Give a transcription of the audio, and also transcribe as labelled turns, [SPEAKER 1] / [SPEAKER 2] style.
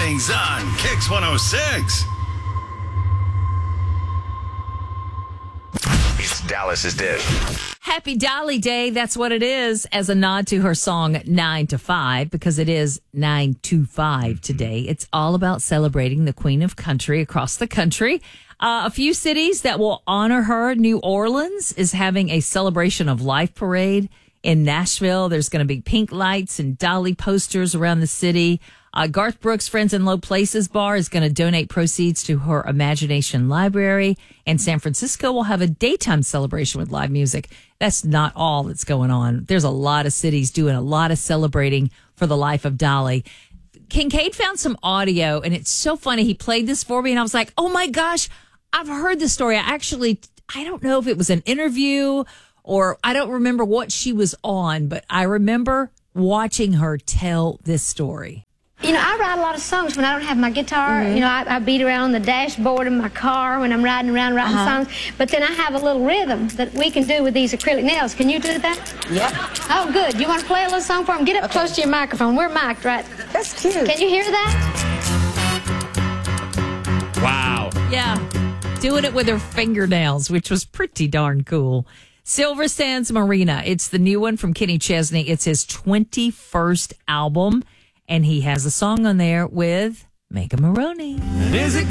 [SPEAKER 1] mornings on Kix 106.
[SPEAKER 2] It's Dallas's Dish.
[SPEAKER 3] Happy Dolly Day. That's what it is, as a nod to her song 9 to 5, because it is 9 to 5 today. It's all about celebrating the Queen of Country across the country. A few cities that will honor her. New Orleans is having a celebration of life parade. In Nashville, there's going to be pink lights and Dolly posters around the city. Garth Brooks' Friends in Low Places bar is going to donate proceeds to her Imagination Library. And San Francisco will have a daytime celebration with live music. That's not all that's going on. There's a lot of cities doing a lot of celebrating for the life of Dolly. Kincaid found some audio, and it's so funny. He played this for me, and I was like, oh my gosh, I've heard this story. I don't know if it was an interview or I don't remember what she was on, but I remember watching her tell this story.
[SPEAKER 4] You know, I write a lot of songs when I don't have my guitar. You know, I beat around on the dashboard of my car when I'm riding around writing songs. But then I have a little rhythm that we can do with these acrylic nails. Can you do that?
[SPEAKER 5] Yep.
[SPEAKER 4] Oh, good. You want to play a little song for them? Get up close to your microphone. We're mic'd, right?
[SPEAKER 5] That's cute.
[SPEAKER 4] Can you hear that?
[SPEAKER 1] Wow.
[SPEAKER 3] Yeah, doing it with her fingernails, which was pretty darn cool. Silver Sands Marina. It's the new one from Kenny Chesney. It's his 21st album. And he has a song on there with Mega Maroney.
[SPEAKER 1] Is it